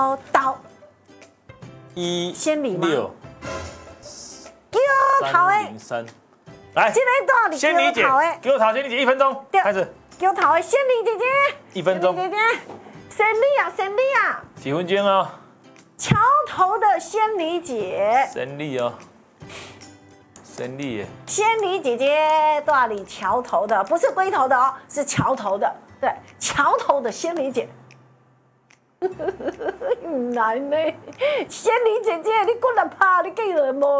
刀先理吗？叫头的 303，来， 这个到底仙女姐叫头的， 给我讨仙女姐1分钟，开始叫头的仙女姐姐， 1分钟， 仙女姐姐，仙女啊， 几分钟哦， 桥头的仙女姐， 神力哦，神力耶， 仙女姐姐到底桥头的，不是龟头的哦，是桥头的，对，桥头的仙女姐。难呢，仙女姐姐，你过来拍，你竟然无